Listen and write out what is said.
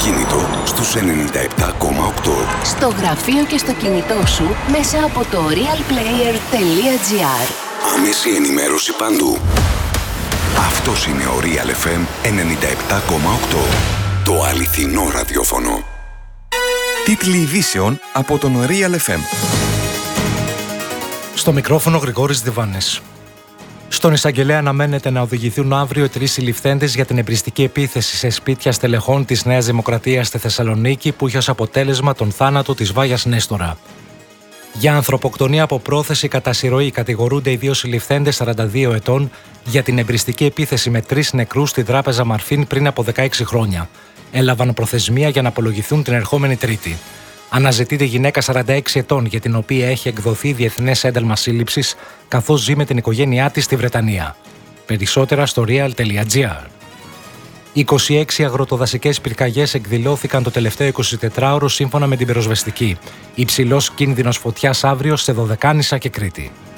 αυτοκίνητο στους 97,8. Στο γραφείο και στο κινητό σου μέσα από το realplayer.gr. Άμεση ενημέρωση παντού. Αυτός είναι ο Real FM 97,8. Το αληθινό ραδιόφωνο. Τίτλοι ειδήσεων από τον Real FM. Στο μικρόφωνο Γρηγόρης Διβάνης. Στον εισαγγελέα αναμένεται να οδηγηθούν αύριο 3 συλληφθέντες για την εμπριστική επίθεση σε σπίτια στελεχών της Νέας Δημοκρατίας στη Θεσσαλονίκη που είχε ως αποτέλεσμα τον θάνατο της Βάγιας Νέστορα. Για ανθρωποκτονία από πρόθεση κατά συρροή κατηγορούνται οι 2 συλληφθέντες 42 ετών για την εμπριστική επίθεση με 3 νεκρούς στη τράπεζα Μαρφίν πριν από 16 χρόνια. Έλαβαν προθεσμία για να απολογηθούν την ερχόμενη Τρίτη. Αναζητείται γυναίκα 46 ετών για την οποία έχει εκδοθεί διεθνές ένταλμα σύλληψης καθώς ζει με την οικογένειά της στη Βρετανία. Περισσότερα στο real.gr. 26 αγροτοδασικές πυρκαγιές εκδηλώθηκαν το τελευταίο 24ωρο σύμφωνα με την πυροσβεστική. Υψηλός κίνδυνος φωτιάς αύριο σε Δωδεκάνησα και Κρήτη.